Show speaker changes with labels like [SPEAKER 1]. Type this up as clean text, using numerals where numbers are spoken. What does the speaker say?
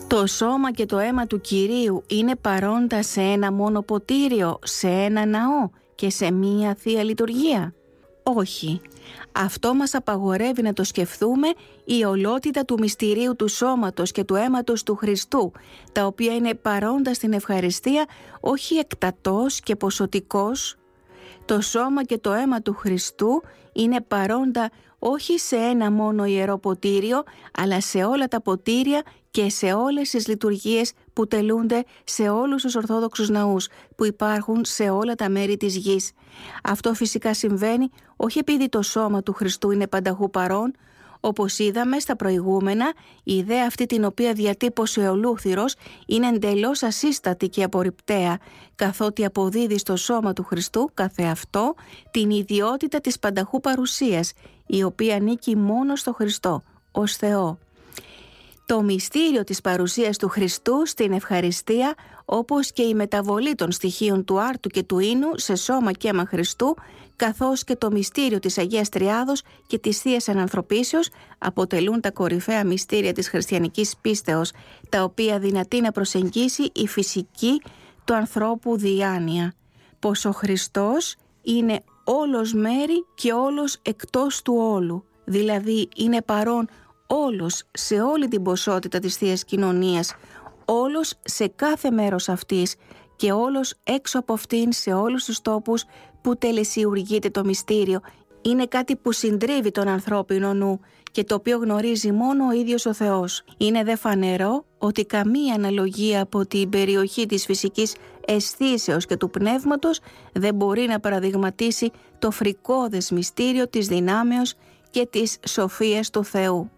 [SPEAKER 1] Το σώμα και το αίμα του Κυρίου είναι παρόντα σε ένα μόνο ποτήριο, σε ένα ναό και σε μία Θεία Λειτουργία? Όχι. Αυτό μας απαγορεύει να το σκεφτούμε η ολότητα του μυστηρίου του σώματος και του αίματος του Χριστού, τα οποία είναι παρόντα στην ευχαριστία όχι εκτατός και ποσοτικός. Το σώμα και το αίμα του Χριστού είναι παρόντα όχι σε ένα μόνο ιερό ποτήριο, αλλά σε όλα τα ποτήρια και σε όλες τις λειτουργίες που τελούνται σε όλους τους Ορθόδοξους ναούς που υπάρχουν σε όλα τα μέρη της γης. Αυτό φυσικά συμβαίνει όχι επειδή το σώμα του Χριστού είναι πανταχού παρόν. Όπως είδαμε στα προηγούμενα, η ιδέα αυτή την οποία διατύπωσε ο Λούθυρος είναι εντελώς ασύστατη και απορριπταία, καθότι αποδίδει στο σώμα του Χριστού καθεαυτό την ιδιότητα της πανταχού παρουσίας, η οποία ανήκει μόνο στο Χριστό, ως Θεό. Το μυστήριο της παρουσίας του Χριστού στην ευχαριστία, όπως και η μεταβολή των στοιχείων του άρτου και του ίνου σε σώμα και αίμα Χριστού, καθώς και το μυστήριο της Αγίας Τριάδος και της Θείας Ενανθρωπίσεως, αποτελούν τα κορυφαία μυστήρια της χριστιανικής πίστεως, τα οποία δυνατεί να προσεγγίσει η φυσική του ανθρώπου διάνοια. Πως ο Χριστός είναι όλος μέρη και όλος εκτός του όλου, δηλαδή είναι παρόν όλος σε όλη την ποσότητα της Θείας Κοινωνίας, όλος σε κάθε μέρος αυτής και όλος έξω από αυτήν σε όλους τους τόπους που τελεσιουργείται το μυστήριο. Είναι κάτι που συντρίβει τον ανθρώπινο νου και το οποίο γνωρίζει μόνο ο ίδιος ο Θεός. Είναι δε φανερό ότι καμία αναλογία από την περιοχή της φυσικής αισθήσεως και του πνεύματος δεν μπορεί να παραδειγματίσει το φρικώδες μυστήριο της δυνάμεως και της σοφίας του Θεού.